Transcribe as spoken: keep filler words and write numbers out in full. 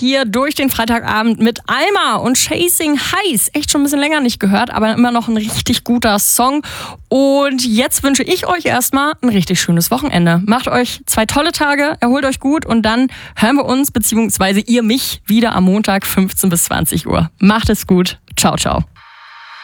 hier durch den Freitagabend mit Alma und Chasing Highs. Echt schon ein bisschen länger nicht gehört, aber immer noch ein richtig guter Song. Und jetzt wünsche ich euch erstmal ein richtig schönes Wochenende. Macht euch zwei tolle Tage, erholt euch gut und dann hören wir uns, beziehungsweise ihr mich, wieder am Montag fünfzehn bis zwanzig Uhr. Macht es gut. Ciao, ciao.